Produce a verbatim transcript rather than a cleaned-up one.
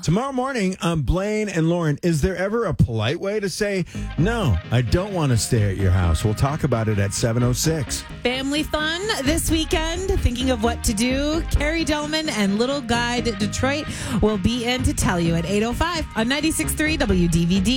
Tomorrow morning, um, Blaine and Lauren, is there ever a polite way to say, no, I don't want to stay at your house? We'll talk about it at seven oh six. Family fun this weekend. Thinking of what to do? Carrie Delman and Little Guide Detroit will be in to tell you at eight oh five on ninety-six point three W D V D.